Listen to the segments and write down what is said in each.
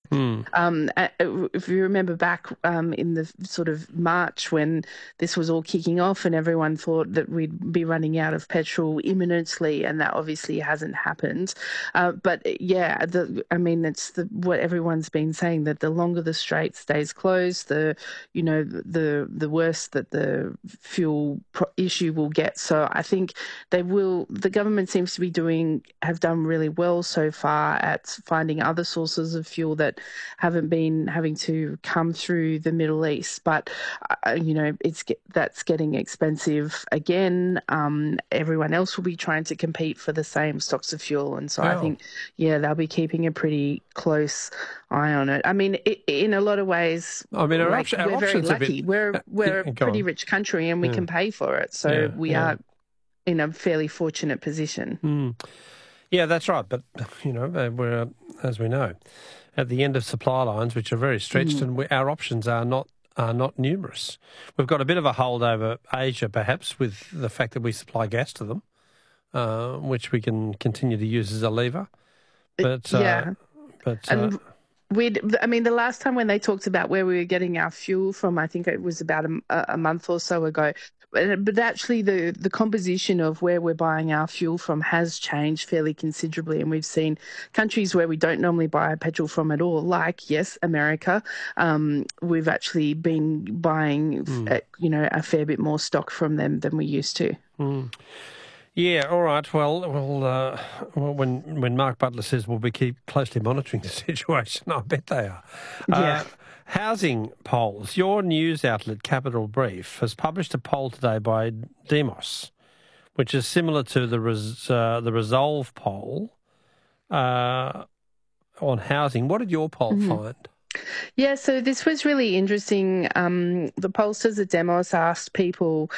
If you remember back in the sort of March when this was all kicking off and everyone thought that we'd be running out of petrol imminently, and that obviously hasn't happened. But yeah, it's what everyone's been saying, that the longer the strait stays closed, the worse that the fuel issue will get. So I think the government seems to have done really well so far at finding other sources of fuel that haven't been having to come through the Middle East. But, that's getting expensive again. Everyone else will be trying to compete for the same stocks of fuel. And so I think, they'll be keeping a pretty close eye on it. I mean, in a lot of ways, we're very lucky. We're a pretty rich country and we can pay for it. So we are in a fairly fortunate position. Yeah, that's right. But, we're, as we know, at the end of supply lines, which are very stretched, and our options are not numerous. We've got a bit of a hold over Asia, perhaps, with the fact that we supply gas to them, which we can continue to use as a lever. But the last time when they talked about where we were getting our fuel from, I think it was about a month or so ago. But actually, the composition of where we're buying our fuel from has changed fairly considerably, and we've seen countries where we don't normally buy petrol from at all, like, yes, America. We've actually been buying, a fair bit more stock from them than we used to. Yeah, all right. Well, when Mark Butler says we'll be keep closely monitoring the situation, I bet they are. Yeah. Housing polls. Your news outlet, Capital Brief, has published a poll today by Demos, which is similar to the Resolve poll on housing. What did your poll find? Yeah, so this was really interesting. The pollsters at Demos asked people,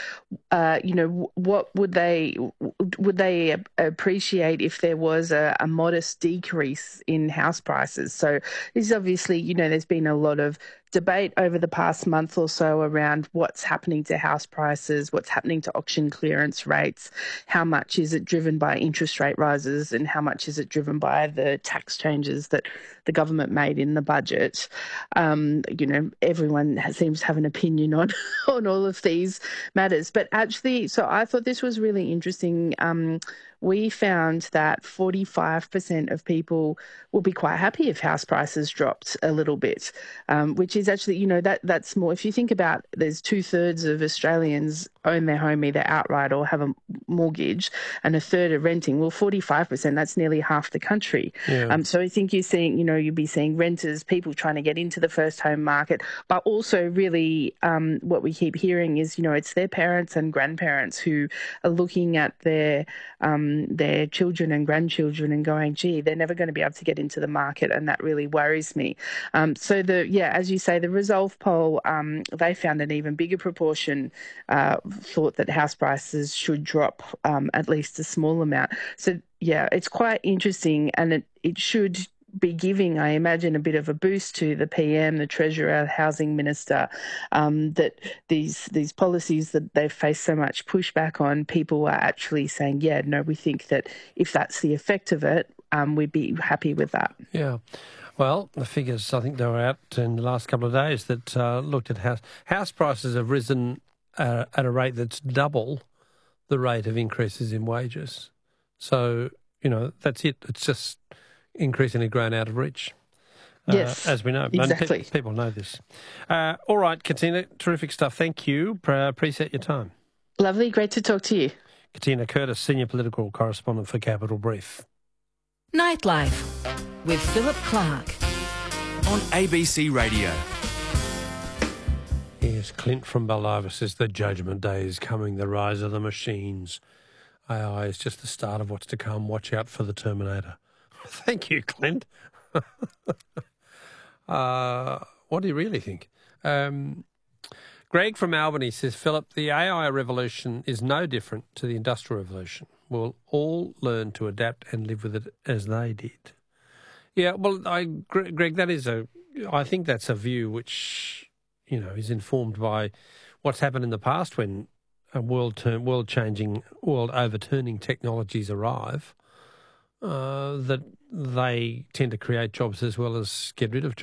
what would they appreciate if there was a modest decrease in house prices. So this is obviously, there's been a lot of debate over the past month or so around what's happening to house prices, what's happening to auction clearance rates, how much is it driven by interest rate rises and how much is it driven by the tax changes that the government made in the budget. Everyone seems to have an opinion on all of these matters. But actually, so I thought this was really interesting. We found that 45% of people will be quite happy if house prices dropped a little bit, which is actually, that's more. If you think about, there's 2/3 of Australians own their home either outright or have a mortgage, and a third are renting. Well, 45%, that's nearly half the country. Yeah. So I think you're seeing, you'd be seeing renters, people trying to get into the first home market, but also really what we keep hearing is, it's their parents and grandparents who are looking at their children and grandchildren and going, gee, they're never going to be able to get into the market, and that really worries me. So as you say, the Resolve poll, they found an even bigger proportion thought that house prices should drop at least a small amount. So yeah, it's quite interesting, and it should be giving, I imagine, a bit of a boost to the PM, the Treasurer, Housing Minister, that these policies that they've faced so much pushback on, people are actually saying, we think that if that's the effect of it, we'd be happy with that. Yeah. Well, the figures, I think they were out in the last couple of days that looked at house prices have risen at a rate that's double the rate of increases in wages. So, that's it. It's just increasingly grown out of reach. Yes, as we know. Exactly. People know this. All right, Katina, terrific stuff. Thank you. Appreciate your time. Lovely. Great to talk to you. Katina Curtis, Senior Political Correspondent for Capital Brief. Nightlife with Philip Clark on ABC Radio. Yes, Clint from Baldivis says the judgment day is coming, the rise of the machines. AI is just the start of what's to come. Watch out for the Terminator. Thank you, Clint. What do you really think? Greg from Albany says, Philip, the AI revolution is no different to the Industrial Revolution. We'll all learn to adapt and live with it as they did. Yeah, well, Greg, I think that's a view which, is informed by what's happened in the past when world-overturning technologies arrive, that they tend to create jobs as well as get rid of jobs.